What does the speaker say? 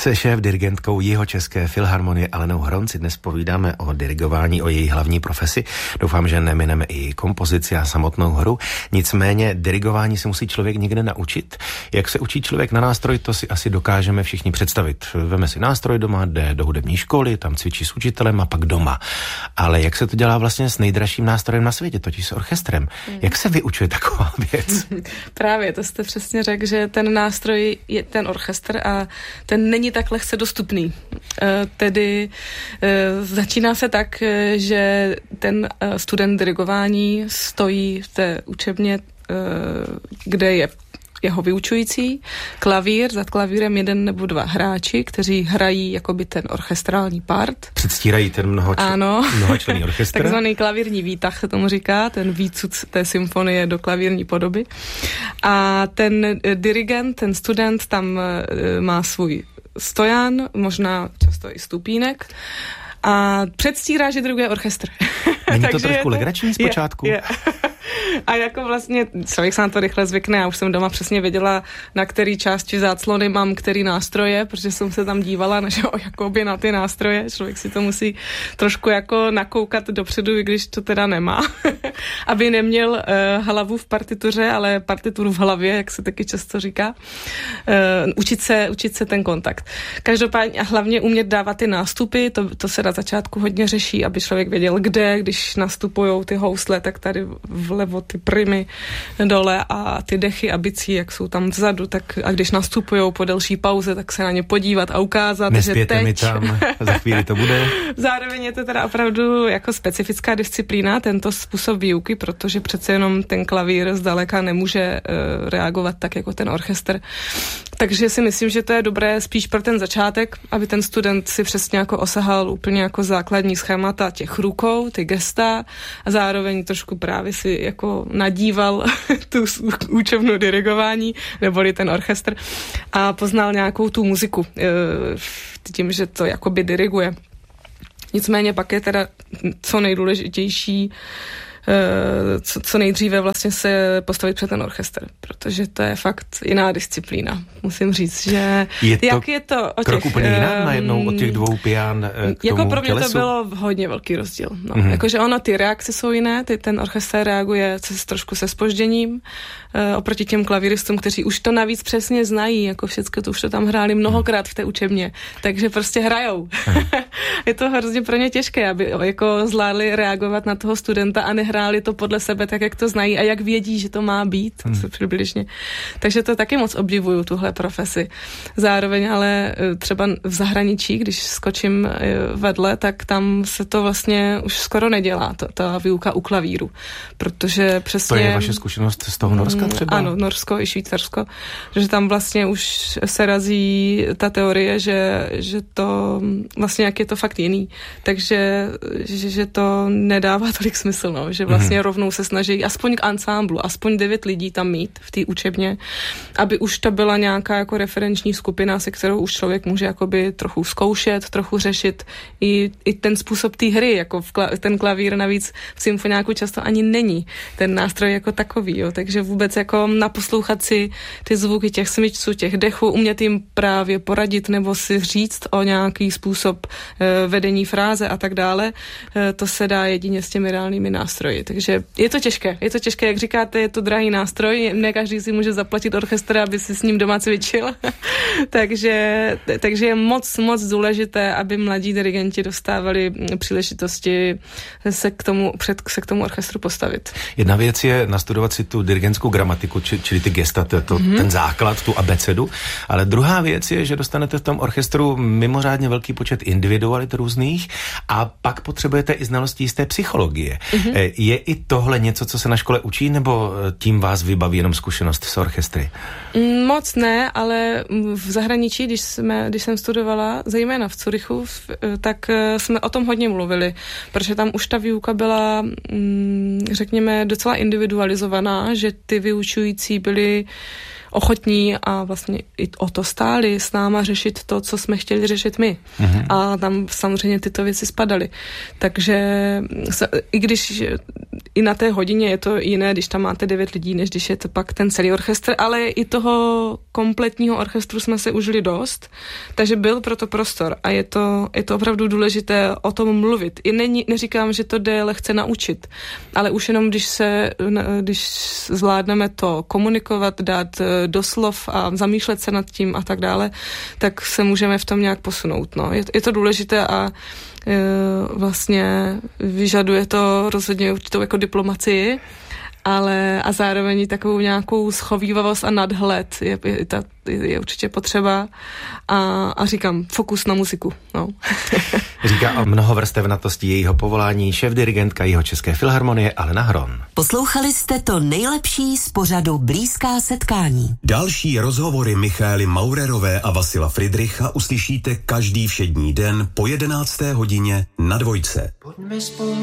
Se šéf-dirigentkou Jihočeské filharmonie Alenou Hron si dnes povídáme o dirigování, o její hlavní profesi. Doufám, že nemineme i kompozici a samotnou hru. Nicméně dirigování se musí člověk někde naučit. Jak se učí člověk na nástroj, to si asi dokážeme všichni představit. Veme si nástroj doma, jde do hudební školy, tam cvičí s učitelem a pak doma. Ale jak se to dělá vlastně s nejdražším nástrojem na světě, totiž s orchestrem? Jak se vyučuje taková věc? Právě, to jste přesně řekl, že ten nástroj je ten orchestr a ten není tak lehce dostupný. Tedy začíná se tak, že ten student dirigování stojí v té učebně, kde je jeho vyučující, klavír, za klavírem 1 nebo 2 hráči, kteří hrají jakoby ten orchestrální part. Předstírají ten mnohočlenný orchestr. Takzvaný klavírní výtah se tomu říká, ten výcud té symfonie do klavírní podoby. A ten dirigent, ten student tam má svůj stojan, možná často i stupínek a předstírá, že diriguje orchestr. Není to trošku legrační zpočátku? Je. A jako vlastně člověk se na to rychle zvykne. Já už jsem doma přesně věděla, na který části záclony mám který nástroje, protože jsem se tam dívala jakoby na ty nástroje. Člověk si to musí trošku jako nakoukat dopředu, i když to teda nemá. Aby neměl hlavu v partituře, ale partituru v hlavě, jak se taky často říká. Učit se ten kontakt. Každopádně a hlavně umět dávat ty nástupy, to se na začátku hodně řeší, aby člověk věděl, kde, když nastupujou ty housle, tak tady vlevo ty primy dole a ty dechy a bicí, jak jsou tam vzadu, tak a když nastupujou po delší pauze, tak se na ně podívat a ukázat, že teď... mi tam, za chvíli to bude. Zároveň je to teda opravdu jako specifická disciplína, tento způsob výuky, protože přece jenom ten klavír zdaleka nemůže reagovat tak jako ten orchestr. Takže si myslím, že to je dobré spíš pro ten začátek, aby ten student si přesně jako osahal úplně jako základní schémata těch rukou, ty gesta a zároveň trošku právě si jako nadíval tu učebnu dirigování, neboli ten orchestr a poznal nějakou tu muziku tím, že to jakoby diriguje. Nicméně pak je teda co nejdůležitější co nejdříve vlastně se postavit před ten orchestr, protože to je fakt jiná disciplína. Musím říct, že je to krok úplně jiná najednou od těch 2 pian k jako tomu pro mě tělesu? To bylo hodně velký rozdíl. No. Jakože ty reakce jsou jiné, ten orchestr reaguje trošku se zpožděním oproti těm klavíristům, kteří už to navíc přesně znají, jako všecko to už to tam hráli mnohokrát v té učebně, takže prostě hrajou. Je to hrozně pro ně těžké, aby jako zvládli reagovat na toho studenta a nehráli to podle sebe tak, jak to znají a jak vědí, že to má být, přibližně. Takže to taky moc obdivuju, tuhle profesi. Zároveň ale třeba v zahraničí, když skočím vedle, tak tam se to vlastně už skoro nedělá, ta výuka u klavíru, protože přesně... To je vaše zkušenost z toho Norska třeba? Ano, Norsko i Švýcarsko, že tam vlastně už se razí ta teorie, že to vlastně jak je to fakt jiný, takže že to nedává tolik smysl, no, že vlastně rovnou se snaží aspoň k ansámblu, aspoň 9 lidí tam mít v té učebně, aby už to byla nějaká jako referenční skupina, se kterou už člověk může jakoby trochu zkoušet, trochu řešit i ten způsob té hry, jako ten klavír navíc v symfoniáku často ani není ten nástroj jako takový, jo, takže vůbec jako naposlouchat si ty zvuky těch smyčců, těch dechů, umět jim právě poradit nebo si říct o nějaký způsob vedení fráze a tak dále, to se dá jedině s těmi reálnými nástroji. Takže je to těžké, jak říkáte, je to drahý nástroj, ne každý si může zaplatit orchestr, aby si s ním doma cvičil, takže je moc důležité, aby mladí dirigenti dostávali příležitosti se k tomu orchestru postavit. Jedna věc je nastudovat si tu dirigentskou gramatiku, čili ty gesta, ten základ, tu abecedu, ale druhá věc je, že dostanete v tom orchestru mimořádně velký počet individualit různých a pak potřebujete i znalosti z té psychologie. Je i tohle něco, co se na škole učí, nebo tím vás vybaví jenom zkušenost s orchestry? Moc ne, ale v zahraničí, když jsem studovala, zejména v Curychu, tak jsme o tom hodně mluvili, protože tam už ta výuka byla, řekněme, docela individualizovaná, že ty vyučující byli ochotní a vlastně i o to stáli s náma řešit to, co jsme chtěli řešit my. A tam samozřejmě tyto věci spadaly. Takže i když i na té hodině je to jiné, když tam máte 9 lidí, než když je to pak ten celý orchestr, ale i toho kompletního orchestru jsme se užili dost, takže byl proto prostor a je to opravdu důležité o tom mluvit. I neříkám, že to jde lehce naučit, ale už jenom když zvládneme to komunikovat, dát do slov a zamýšlet se nad tím a tak dále, tak se můžeme v tom nějak posunout. No. Je to důležité a vlastně vyžaduje to rozhodně určitou jako diplomacii, ale a zároveň takovou nějakou schovívavost a nadhled je určitě potřeba a říkám, fokus na muziku. No. Říká o mnohovrstevnatosti jejího povolání šéfdirigentka Jihočeské filharmonie Alena Hron. Poslouchali jste to nejlepší z pořadu Blízká setkání. Další rozhovory Michaely Maurerové a Vasila Fridricha uslyšíte každý všední den po 11. hodině na Dvojce.